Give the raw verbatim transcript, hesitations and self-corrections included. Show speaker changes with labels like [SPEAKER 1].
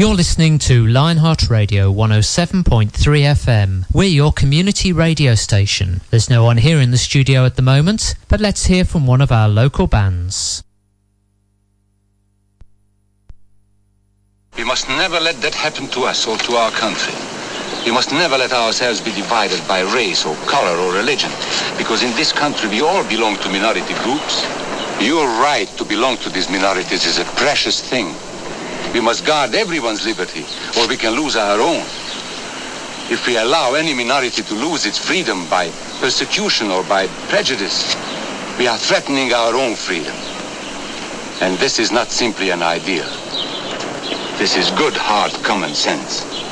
[SPEAKER 1] You're listening to Lionheart Radio one oh seven point three F M. We're your community radio station. There's no one here in the studio at the moment, but let's hear from one of our local bands.
[SPEAKER 2] We must never let that happen to us or to our country. We must never let ourselves be divided by race or color or religion, because in this country we all belong to minority groups. Your right to belong to these minorities is a precious thing. We must guard everyone's liberty, or we can lose our own. If we allow any minority to lose its freedom by persecution or by prejudice, we are threatening our own freedom. And this is not simply an ideal. This is good, hard common sense.